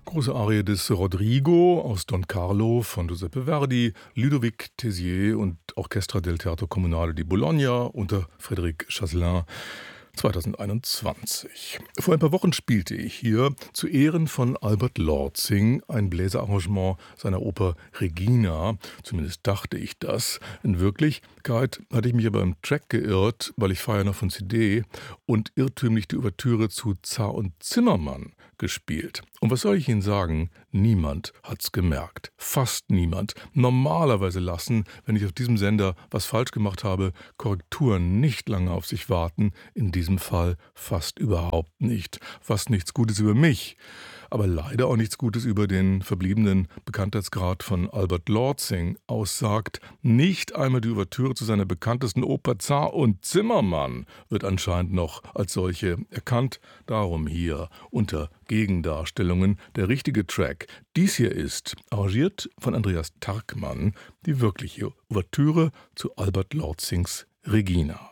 Große Arie des Rodrigo aus Don Carlo von Giuseppe Verdi, Ludovic Tézier und Orchestra del Teatro Comunale di Bologna unter Frédéric Chaslin 2021. Vor ein paar Wochen spielte ich hier zu Ehren von Albert Lortzing ein Bläserarrangement seiner Oper Regina. Zumindest dachte ich das. In Wirklichkeit hatte ich mich aber im Track geirrt, weil ich fahre ja noch von CD und irrtümlich die Ouvertüre zu Zar und Zimmermann gespielt. Und was soll ich Ihnen sagen? Niemand hat's gemerkt. Fast niemand. Normalerweise lassen, wenn ich auf diesem Sender was falsch gemacht habe, Korrekturen nicht lange auf sich warten. In diesem Fall fast überhaupt nicht. Fast nichts Gutes über mich. Aber leider auch nichts Gutes über den verbliebenen Bekanntheitsgrad von Albert Lortzing aussagt. Nicht einmal die Ouvertüre zu seiner bekanntesten Oper Zar und Zimmermann wird anscheinend noch als solche erkannt. Darum hier unter Gegendarstellungen der richtige Track. Dies hier ist, arrangiert von Andreas Tarkmann, die wirkliche Ouvertüre zu Albert Lortzings Regina.